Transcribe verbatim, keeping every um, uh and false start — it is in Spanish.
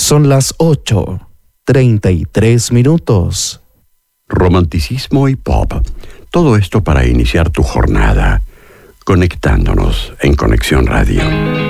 Son las ocho, treinta y tres minutos. Romanticismo y pop. Todo esto para iniciar tu jornada, conectándonos en Conexión Radio.